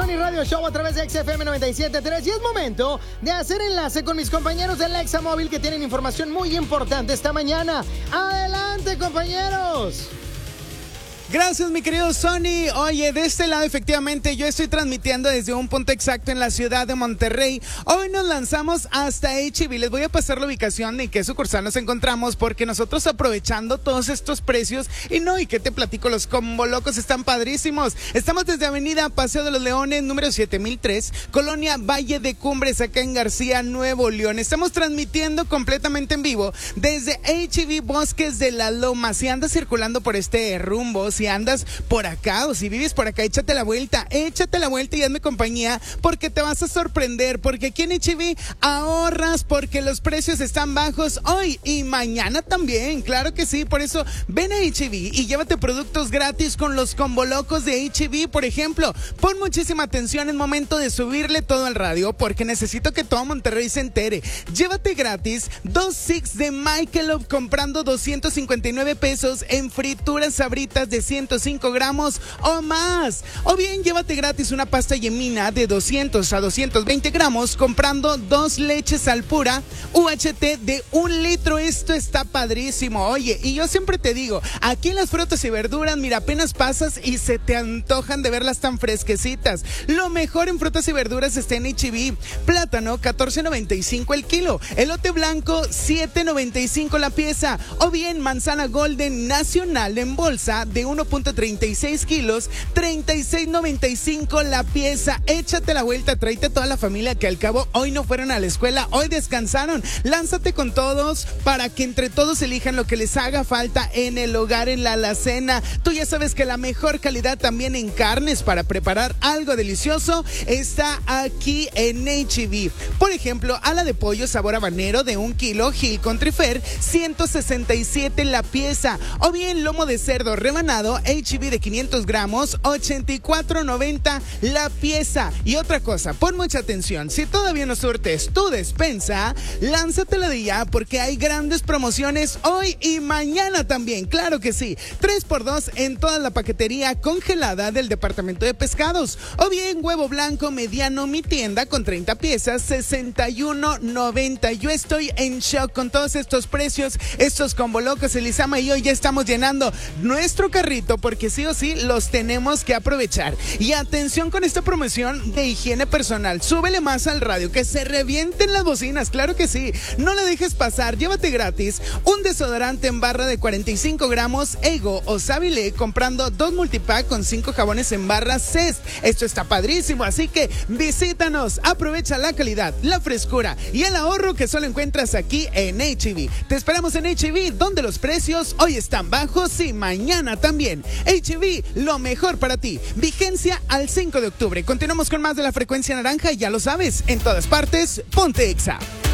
Money Radio Show a través de XFM 97.3 y es momento de hacer enlace con mis compañeros del Examóvil que tienen información muy importante esta mañana. ¡Adelante, compañeros! Gracias, mi querido Sony. Oye, de este lado, efectivamente, yo estoy transmitiendo desde un punto exacto en la ciudad de Monterrey. Hoy nos lanzamos hasta H-E-B. Les voy a pasar la ubicación de en qué sucursal nos encontramos, porque nosotros aprovechando todos estos precios, y qué te platico, los combo locos están padrísimos. Estamos desde Avenida Paseo de los Leones, número 7003, Colonia Valle de Cumbres, acá en García, Nuevo León. Estamos transmitiendo completamente en vivo desde H-E-B Bosques de la Loma. Si andas circulando por este rumbo, si andas por acá o si vives por acá, échate la vuelta y hazme compañía, porque te vas a sorprender, porque aquí en H-E-B ahorras, porque los precios están bajos hoy y mañana también, claro que sí. Por eso ven a H-E-B y llévate productos gratis con los combo locos de H-E-B. Por ejemplo, pon muchísima atención, es momento de subirle todo al radio, porque necesito que todo Monterrey se entere. Llévate gratis 2 sticks de Michelob comprando 259 pesos en frituras Sabritas de 105 gramos o más. O bien llévate gratis una pasta Yemina de 200 a 220 gramos comprando 2 leches Alpura UHT de 1 litro. Esto está padrísimo. Oye, y yo siempre te digo, aquí en las frutas y verduras, mira, apenas pasas y se te antojan de verlas tan fresquecitas. Lo mejor en frutas y verduras está en H-E-B. Plátano, 14.95 el kilo. Elote blanco, 7.95 la pieza. O bien manzana golden nacional en bolsa de 1.36 kilos, 36.95 la pieza. Échate la vuelta, tráete a toda la familia que al cabo hoy no fueron a la escuela, hoy descansaron. Lánzate con todos para que entre todos elijan lo que les haga falta en el hogar, en la alacena. Tú ya sabes que la mejor calidad también en carnes para preparar algo delicioso está aquí en H-E-B. Por ejemplo, ala de pollo sabor habanero de 1 kilo, Hill Country Fair, 167 la pieza. O bien lomo de cerdo rebanado H-E-B de 500 gramos, 84.90 la pieza. Y otra cosa, pon mucha atención, si todavía no surtes tu despensa, lánzatela de ya, porque hay grandes promociones hoy y mañana también, claro que sí. 3x2 en toda la paquetería congelada del departamento de pescados. O bien huevo blanco mediano, mi tienda con 30 piezas, 61.90. Yo estoy en shock con todos estos precios, estos combo locos. Elisama y yo ya estamos llenando nuestro carrito, porque sí o sí los tenemos que aprovechar. Y atención con esta promoción de higiene personal, súbele más al radio, que se revienten las bocinas, claro que sí. No la dejes pasar, llévate gratis un desodorante en barra de 45 gramos Ego o Savile comprando 2 multipack con 5 jabones en barra Zest. Esto está padrísimo, así que visítanos, aprovecha la calidad, la frescura y el ahorro que solo encuentras aquí en H-E-B. Te esperamos en H-E-B, donde los precios hoy están bajos y mañana también. H-E-B, lo mejor para ti. Vigencia al 5 de octubre. Continuamos con más de la frecuencia naranja y ya lo sabes, en todas partes, ponte Exa.